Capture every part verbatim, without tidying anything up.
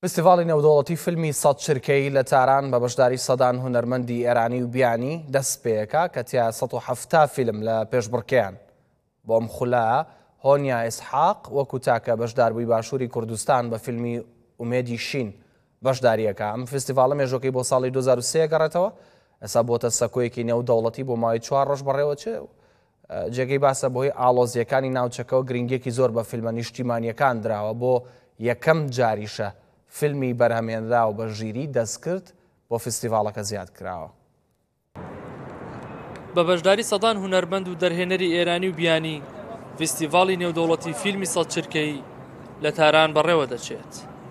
فستیڤاڵی نێودەوڵەتی فیلمی سەد چرکەی لە تاران بە بەشداری سەدان هونەرمەندی ئێرانی و بیانی دەست پێیەکە کە تیا سەد و حەفتا فیلم لە پێشبڕکێیان. بۆم خولایە هۆنیا ئیسحاق وەکو تاکە بەشداربووی باشووری کوردستان بە فیلمی ئومێدی شین بەشداریەکە. ئەم فستیڤاڵە مێژوەکەی بۆ ساڵی دوو هەزار و سێ گەڕێتەوە، ئێستا بۆتە سەکۆیەکی نێودەوڵەتی بۆ ماوەی چوار ڕۆژ بەڕێوە چێ جێگەی باسە بۆی ئاڵۆزیەکانی ناوچەکەەوە گرنگێکی زۆر بە فیلمە نیشتیمانیەکان درراوە بۆ یەکەم جاریشە فیلمی بەرهەمێنرا و بە ژیری دەستکرد بۆ فستیڤاڵەکە زیاد کراوە. بە بەشداری سەدان هونەرمەند و دەرهێنەری ئێرانی و بیانی فستیڤاڵی نێودەوڵەتی فیلمی سەد چرکەی لە تاران بەڕێوە دەچێت.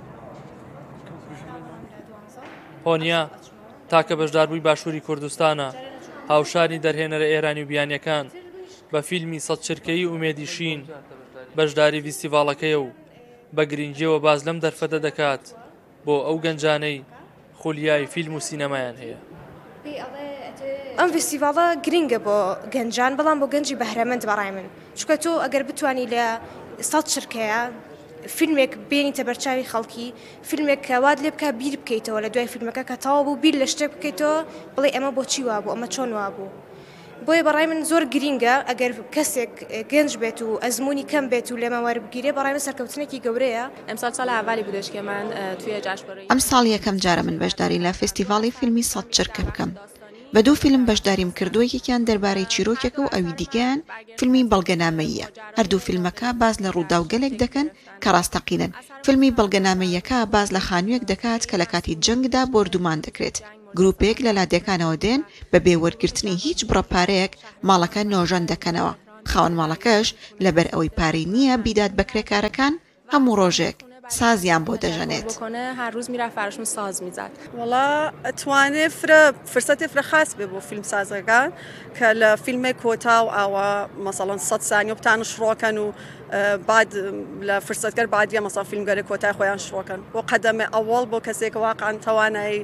هۆنیا تاکە بەشداربووی باشووری کوردستانە هاوشانی دەرهێنەرە ئێرانی و بیانیەکان بە فیلمی سەد چرکەی ئومێدی شین بەشداری فستیڤاڵەکەیە و بە گرنگیەوە باز لەم دەرفەتە دەکات بۆ ئەو گەنجانەی خولیای فیلم و سینەمایان هەیە. ئەم فستیڤاڵە گرنگە بۆ گەنجان، بەڵام بۆ گەنجی بەهرەمەند بەڕای من، چونکە تۆ ئەگەر بتوانی لە سەد چرکەیە فیلمێک بێنیتە بەرچاوی خەڵکی، فیلمێک کە واد لێ بکە بیر بکەیتەوە لە دوای فیلمەکە کە تەواو بوو بیر لە شتێک بکەیتەوە بڵێ ئەمە بۆچی وابوو، ئەمە چۆن وابوو. بۆیە بەڕای من زۆر گرینگە ئەگەر کەسێک گەنج بێت و ئەزمموی کەم بێت و لێمە وەربگیرێ، بەڕای من سەرکەوتنێکی گەورەیە. ئەمساڵ ساڵ ئاوالی بودش کە من توی جاشنوارەی ئەم ساڵ یەکەم جارە من بەشداری لە فستیڤاڵی فیلمی سەد چرکە بکەم. بە دوو فیلم بەشداریم کردووە، یەکیان دەربارەی چیرۆکێکە و ئەوی دیکەیان فیلمی بەڵگەنامەییە. هەردوو فیلمەکە باز لە ڕوودا و گەلێک دەکەن کە ڕاستەقینن. فیلمی بەڵگەنامەییەکە باز لە خانوویەک دەکات کە لە کاتی جەنگدا بردومان دەکرێت. گروپێک لە لادێکانەوە دێن بە بێوەرگرتنی هیچ بڕەپارەیەک ماڵەکە نۆژەن دەکەنەوە. خاوەن ماڵەکەش لەبەر ئەوەی پارەی نییە بیدات بە کرێکارەکان، هەموو ڕۆژێک سازیان بۆ دەژەنێت. هەر ڕۆژ میرا فارشم ساز میزات. وڵا ئەتوانێ فرە فرسەتی فرە خاص بێ بۆ فیلم سازەکان کە لە فیلمێک کۆتا و ئاوا مەسەڵەن سەد سانیە بتان شڕۆکەن و بعد لە فرسەتگەر بعدیە مەسەڵ فیلمگەری کۆتای خۆیان شڕۆکەن بۆ قەدەمە ئەوڵ بۆ کەسێک واقعاً توانایی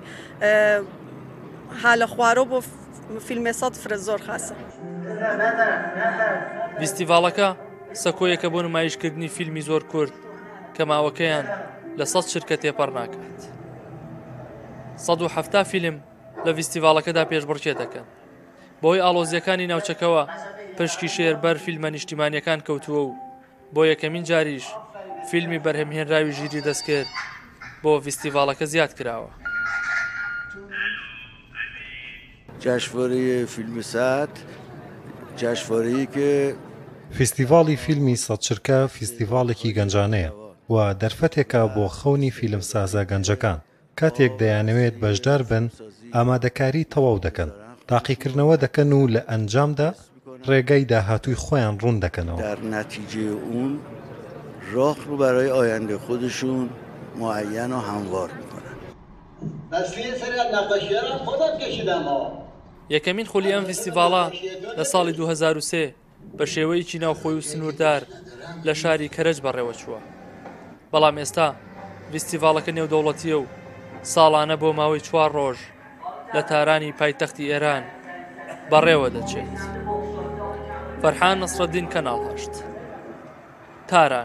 حالە خوارۆ بۆ فیلمێ سەد فرە زۆر خاصە. فستیڤاڵەکە سەکۆیەکە بۆ نمایشکردنی فیلمی زۆر کورد کە ماوەکەیان لە سەد شرکە تێپەڕ ناکات. سەد و حەفتا فیلم لە فستیڤاڵەکەدا پێشبڕکێ دەکەن. بۆی ئاڵۆزیەکانی ناوچەکەوە پشکی شێربەر فیلمە نیشتیمانیەکان کەوتووە و بۆ یەکەمین جاریش فیلمی بەرهەمهێنراوی ژیری دەستکرد بۆ فستیڤاڵەکە زیاد کراوە. جشنواره فیلم سەد جشنوارەیە کە فستیڤاڵی فیلمی سەد چرکە فستیڤاڵێکی گەنجانەیە و دەرفەتێکە بۆ خەونی فیلمسازە گەنجەکان. کاتێک دەیانەوێت بەشدار بن، ئامادەکاری تەواو دەکەن، تاقیکردنەوە دەکەن و لە ئەنجامدا ڕێگەی داهاتووی خۆیان ڕوون دەکەنەوە. در نتیجه اون راه رو برای آینده خودشون معین و هموار میکنن. یەکەمین خولی ئەم فستیڤاڵە لە ساڵی دوو هەزار و سێ بە شێوەیەکی ناوخۆی و سنووردار لە شاری کەرەج بەڕێوە چووە. بەڵام ئێستا فستیڤاڵەکە نێودەوڵەتیە و ساڵانە بۆ ماوەی چوار ڕۆژ لە تارانی پایتەختی ئێران بەڕێوە دەچێت. فەرحان نەسرەدین، کەناڵ هەشت، تاران.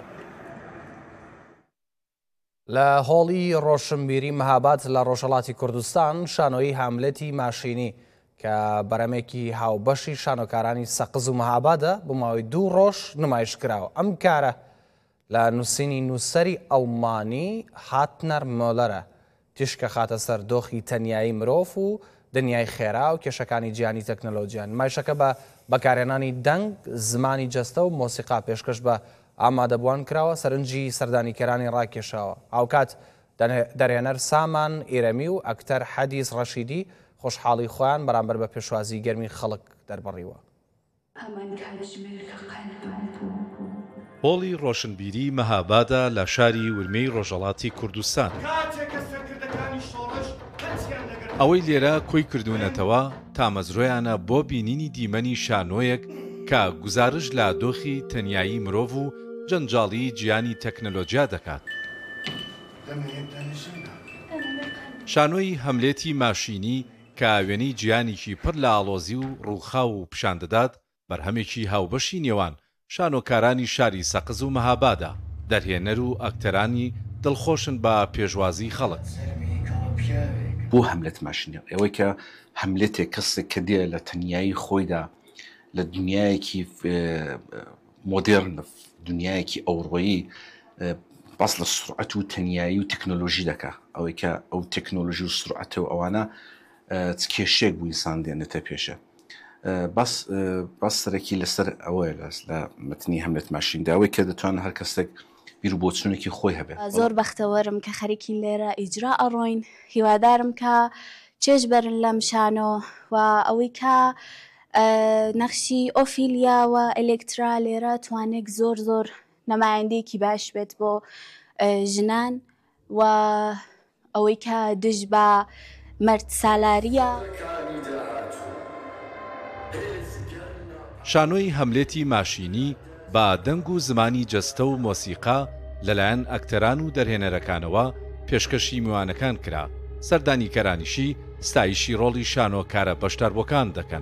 لە هۆڵی ڕۆشنبیری مەهاباد لە ڕۆژهەڵاتی کوردستان شانۆیی هاملەتی ماشینی کە بەرەمێکی هاوبەشی شانۆکارانی سەقز و مەهابادە بۆ ماوەی دوو ڕۆژ نمایش کراوە. ئەم کارە لە نووسینی نووسەری ئەڵمانی هاتنەر مۆلەرە تیشکە خاتە سەر دۆخی تەنیایی مرۆڤ و دنیای خێرا و کێشەکانی جیهانی تەکنەلۆجیان. نمایشەکە بە بەکارهێنانی دەنگ، زمانی جەستە و مۆسیقا پێشکەش بە ئامادەبوان کراوە، سەرنجی سەردانیکەرانی ڕاکێشاوە. ئاوکات دەرهێنەر سامان ئێرەمی و ئەکتەر حەدیس ڕەشیدی خۆشحاڵی خۆیان بەرامبەر بە پێشوازی گەرمی خەڵک دەربڕیوە. هۆڵی ڕۆشنبیری مەهابادە لە شاری ورمەی ڕۆژهەڵاتی کوردستان. ئەوەی لێرە کۆی کردوونەتەوە تامەزرۆیانە بۆ بینینی دیمەنی شانۆیەک کە گزارش لە دۆخی تەنیایی مرۆڤ و جەنجاڵی جیهانی تەکنەلۆجیا دەکات. شانۆی هەملێتی ماشینی کە وێنەی جیهانێکی پڕ لە ئاڵۆزی و ڕووخاو و پیشان دەدات، بەرهەمێکی هاوبەشی نێوان شانۆکارانی شاری سەقز و مەهابادە، دەرهێنەر و ئەکتەرانی دڵخۆشن بە پێشوازی خەڵک. بۆ هەملەت ماشینە ئەوەی کە هەملێتێک کەسێک کە دێ لە تەنیایی خۆیدا لە دنیایەکی مۆدێرن دنیایەکی ئەوڕۆیی باس لە سرعەت و تەنیایی و تەکنۆلۆژی دەکا ئەوەی کە ئەو تەکنۆلۆژی و سرعەتە و ئەوانە کێشێک بوو ئینسان دێنێتە پێشە. بەس بەس سەرەکی لەسەر ئەوەیە لە متنی هەملەت ماشیندا ئەوەی کە دەتوانێت هەر کەسێک بیر و بۆچوونێکی خۆی هەبێت. زۆر بەختەوەرم کە خەریکی لێرە ئیجرا ئەڕۆین هیوادارم کە چێژ بەرن لەم شانۆ و ئەوەی کە نەخشی ئۆفیلیا و ئەلێکترا لێرە توانێک زۆر زۆر نەمایەندەیەکی باش بێت بۆ ژنان و ئەوەی کە دژ بە مەرد سالاریە. شانۆی هەملێتی ماشینی با دەنگ و زمانی جەستە و مۆسیقا لەلایەن ئەکتەران و دەرهێنەرەکانەوە پێشکەشی میوانەکان کرا. سەردانیکەرانیشی ستایشی ڕۆڵی شانۆکارە بەشداربووەکان دەکەن.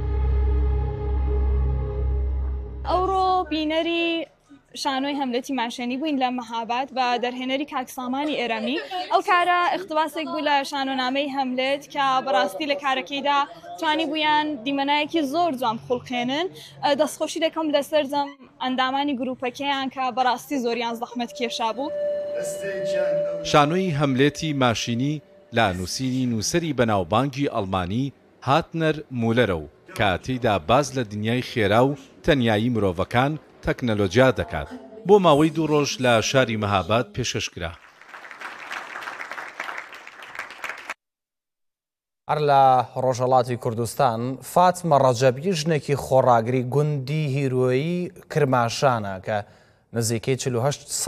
ئەوڕۆ بینەری شانۆی هەملەتی ماشێنی بووین لە مەهاباد بە دەرهێنەری کاکسامانی ئێرەمی. ئەو کارە اختباسێک بوو لە شانۆنامەی هەملێت کە بەڕاستی لە کارەکەیدا توانی بوویان دیمەنایەکی زۆر جوان خوڵقێنن. دەستخۆشی دەکەم لەسەر جەم ئەندامانی گروپەکەیان کە بەڕاستی زۆریان زەحمەت کێشا بوو. شانۆی هەملێتی ماشینی لە نووسینی نووسری بەناوبانگی ئەڵمانی هاتنەر مولەرە و کە تێیدا باز لە دنیای خێرا و تەنیایی مرۆڤەکان تەکنەلۆجیا دەکات. بۆ ماوەی دوو ڕۆژ لە شاری مەهاباد پێشکەشکرا. هەر لە ڕۆژهەڵاتی کوردستان فاتمە ڕەجەبی ژنێکی خۆڕاگری گوندی هیرۆیی کرماشانە کە نزیکەی چل و هەشت